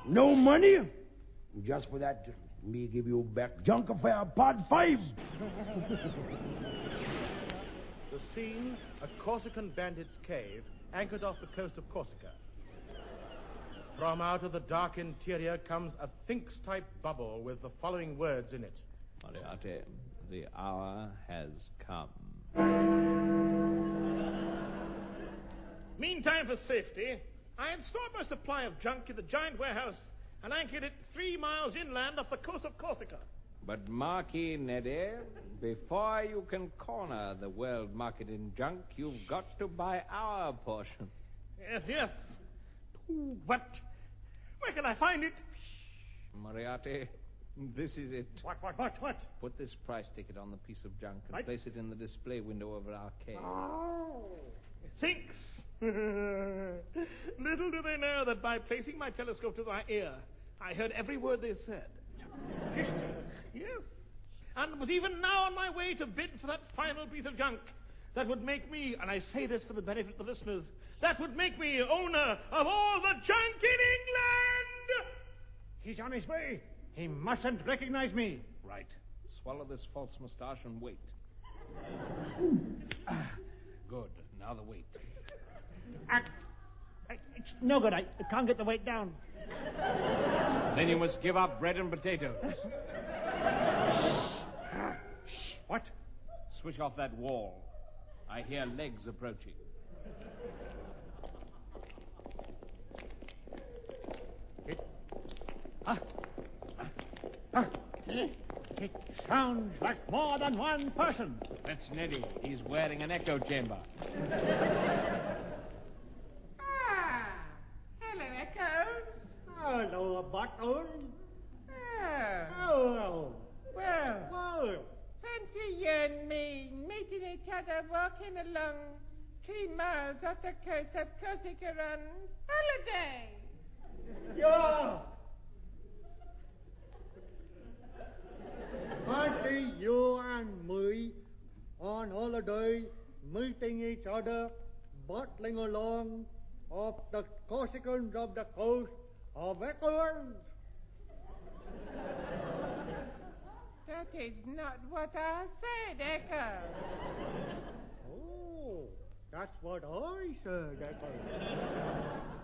No money? Just for that, me give you back junk affair part 5. The scene, a Corsican bandit's cave, anchored off the coast of Corsica. From out of the dark interior comes a Thinks-type bubble with the following words in it. Moriarty, the hour has come. Meantime, for safety, I had stored my supply of junk in the giant warehouse and anchored it 3 miles inland off the coast of Corsica. But marquis Neddy, before you can corner the world market in junk, you've got to buy our portion. Yes. But where can I find it? Moriarty, this is it. What? Put this price ticket on the piece of junk and Right. place it in the display window over our cave. Thinks. Little do they know that by placing my telescope to my ear, I heard every word they said. Yes. And was even now on my way to bid for that final piece of junk that would make me, and I say this for the benefit of the listeners, that would make me owner of all the junk in England! He's on his way. He mustn't recognize me. Right. Swallow this false moustache and wait. Good. Now the weight. It's no good. I can't get the weight down. Then you must give up bread and potatoes. What? Switch off that wall. I hear legs approaching. It sounds like more than one person. That's Neddy. He's wearing an echo chamber. Hello, Echoes. Hello, Button. Oh. Well, fancy you and me meeting each other walking along 3 miles off the coast of Corsica on holiday. Yeah. Fancy you and me on holiday meeting each other, bottling along off the Corsicans of the coast of Echoes. That is not what I said, Echo. Oh, that's what I said, Echo.